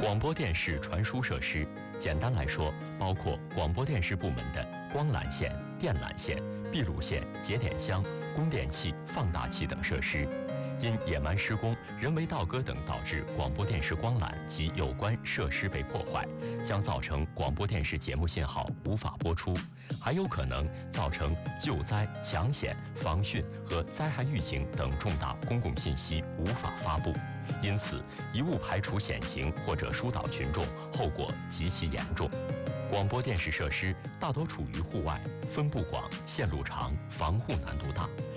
广播电视传输设施，简单来说，包括广播电视部门的光缆线、电缆线、闭路线、节点箱、供电器、放大器等设施。因野蛮施工、人为倒割等导致广播电视光缆及有关设施被破坏，将造成广播电视节目信号无法播出，还有可能造成救灾、抢险、防汛和灾害预警等重大公共信息无法发布。因此，一勿排除险情或者疏导群众，后果极其严重。广播电视设施大多处于户外，分布广、线路长，防护难度大。